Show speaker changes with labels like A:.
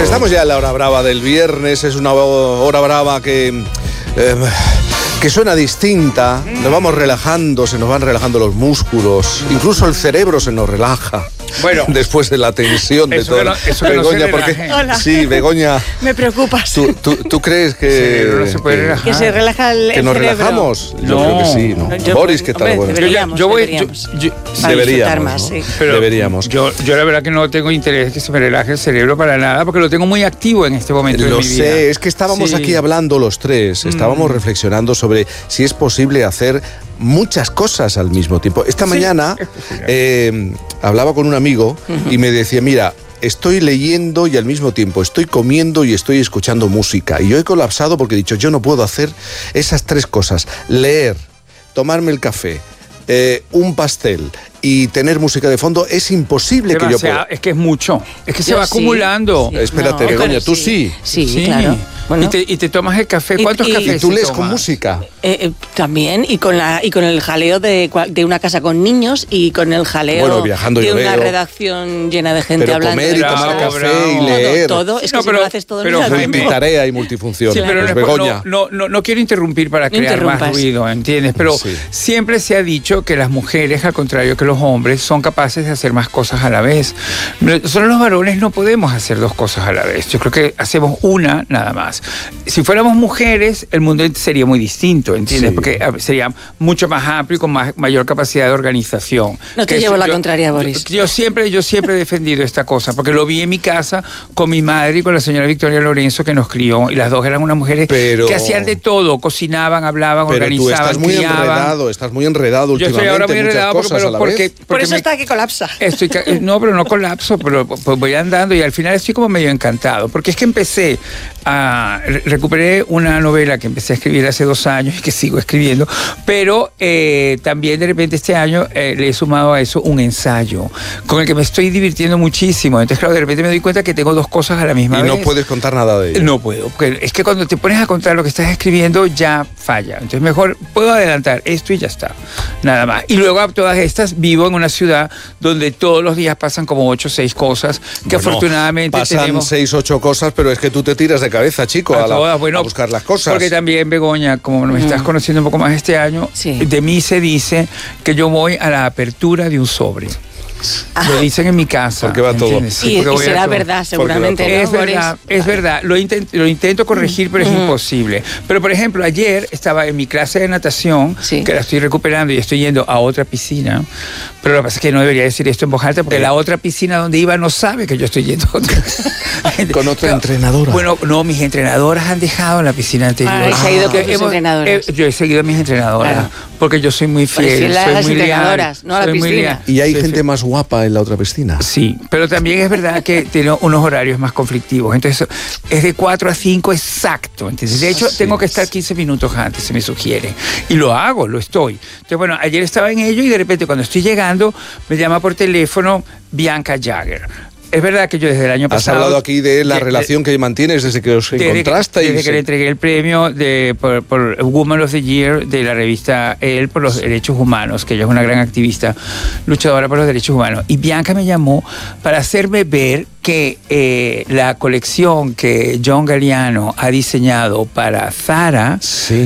A: estamos ya en la hora brava del viernes. Es una hora brava que suena distinta. Nos vamos relajando, se nos van relajando los músculos. Incluso el cerebro se nos relaja.
B: Bueno,
A: después de la tensión de todo.
B: Begoña,
A: porque
C: Hola.
A: sí, Begoña.
C: Me preocupas.
A: ¿Tú crees que
B: no se puede relajar?
C: Que se relaja el
A: que nos
C: cerebro.
A: relajamos? Yo
B: No.
A: creo que sí, ¿no?
C: Yo-
A: Boris, ¿qué tal?
C: hombre,
A: Bueno,
C: deberíamos. Para disfrutar más,
A: ¿no?
C: sí.
B: Pero
A: Deberíamos.
B: Yo la verdad que no tengo interés que se me relaje el cerebro para nada, porque lo tengo muy activo en este momento de
A: Lo
B: mi vida.
A: sé, es que estábamos
B: Sí.
A: aquí hablando los tres, estábamos reflexionando sobre si es posible hacer muchas cosas al mismo tiempo. Esta mañana hablaba con un amigo y me decía, mira, estoy leyendo y al mismo tiempo estoy comiendo y estoy escuchando música. Y yo he colapsado porque he dicho, yo no puedo hacer esas tres cosas. Leer, tomarme el café, un pastel y tener música de fondo es imposible que yo pueda.
B: Es que es mucho. Es que se
C: Yo
B: va
C: sí,
B: acumulando.
C: sí.
A: Espérate,
C: No,
A: Begoña,
C: pero
A: tú sí.
C: Sí, claro. Bueno,
B: Y te tomas el café.
C: Y-
B: ¿Cuántos
C: y-
B: cafés
A: Y tú
B: te
A: lees con
B: tomas?
A: música.
C: también, y con el jaleo de una casa con niños y con el jaleo
A: Bueno, viajando
C: de
A: yo
C: una
A: leo.
C: redacción llena de gente
A: Pero
C: hablando.
A: comer y
C: de
A: tomar
C: cosas.
A: café y
B: Bravo.
A: leer.
C: Todo, es que
B: No,
C: si no lo haces todo al
B: pero
C: mismo
B: Jaime,
C: tiempo.
A: Multitarea y multifunción.
C: Sí,
B: Pero
A: Pues,
B: no,
A: Begoña.
B: no quiero interrumpir para
C: No
B: crear más
C: interrumpas.
B: ruido, ¿entiendes? Pero
A: Sí.
B: siempre se ha dicho que las mujeres, al contrario que los hombres, son capaces de hacer más cosas a la vez. Nosotros los varones no podemos hacer dos cosas a la vez. Yo creo que hacemos una nada más. Si fuéramos mujeres, el mundo sería muy distinto, ¿entiendes?
A: Sí.
B: Porque sería mucho más amplio y con mayor capacidad de organización.
C: No te
B: Que
C: llevo la
B: yo-
C: contraria, Boris.
B: Yo siempre he defendido esta cosa, porque lo vi en mi casa con mi madre y con la señora Victoria Lorenzo, que nos crió, y las dos eran unas mujeres
A: Pero-
B: que hacían de todo, cocinaban, hablaban,
A: Pero tú
B: organizaban,
A: estás muy
B: criaban.
A: estás muy enredado
B: Yo
A: últimamente.
B: estoy ahora muy
A: muchas
B: enredado
A: cosas a la vez.
C: Por eso
B: me-
C: está que colapsa.
B: No, pero no colapso, pero pues voy andando y al final estoy como medio encantado, porque es que recuperé una novela que empecé a escribir hace 2 años y que sigo escribiendo, pero también de repente este año le he sumado a eso un ensayo con el que me estoy divirtiendo muchísimo. Entonces, claro, de repente me doy cuenta que tengo 2 cosas a la misma
A: Y
B: vez.
A: no puedes contar nada de ello.
B: No puedo, porque es que cuando te pones a contar lo que estás escribiendo ya falla. Entonces mejor puedo adelantar esto y ya está, nada más. Y luego a todas estas vivo en una ciudad donde todos los días pasan como 8 o 6 cosas que
A: Bueno,
B: afortunadamente
A: pasan
B: tenemos.
A: 6, 8 cosas, pero es que tú te tiras de cabeza, chico, a
B: Todas, bueno,
A: buscar las cosas.
B: Porque también, Begoña, como me estás conociendo un poco más este año,
C: Sí.
B: de mí se dice que yo voy a la apertura de un sobre. Lo dicen en mi casa.
A: Porque va todo.
B: ¿entiendes? Sí,
C: Y
B: porque voy a
C: será
B: todo.
C: verdad, seguramente.
A: Porque
C: ¿no,
B: Es verdad,
C: Boris?
B: es verdad. Lo intento corregir, pero es imposible. Pero, por ejemplo, ayer estaba en mi clase de natación,
C: Sí.
B: que la estoy recuperando y estoy yendo a otra piscina. Pero lo que pasa es que no debería decir esto en voz alta, porque la otra piscina donde iba no sabe que yo estoy yendo a otra.
A: Con otra entrenadora.
B: Bueno, no, mis entrenadoras han dejado la piscina anterior.
C: Ah, y se ha ido con tus
B: Hemos-
C: entrenadoras.
B: yo he seguido a mis entrenadoras,
C: Claro.
B: porque yo soy muy
C: Pues
B: fiel.
C: fiel a
B: soy
C: las
B: muy leal,
C: entrenadoras, no a la
B: soy muy
C: piscina.
B: leal.
A: Y hay
B: Soy
A: gente
B: fiel.
A: más guapa en la otra piscina.
B: Sí, pero también es verdad que tiene unos horarios más conflictivos. Entonces, es de 4 a 5 exacto. Entonces, de hecho,
A: Sí.
B: tengo que estar 15 minutos antes, se me sugiere. Y lo hago, lo estoy. Entonces, bueno, ayer estaba en ello y de repente cuando estoy llegando, me llama por teléfono Bianca Jagger. Es verdad que yo desde el año
A: Has
B: pasado...
A: hablado aquí de la relación que mantienes desde que os encontrasteis.
B: Desde que le entregué el premio por Woman of the Year de la revista Elle por los derechos humanos, que ella es una gran activista, luchadora por los derechos humanos. Y Bianca me llamó para hacerme ver que la colección que John Galliano ha diseñado para Zara
A: Sí.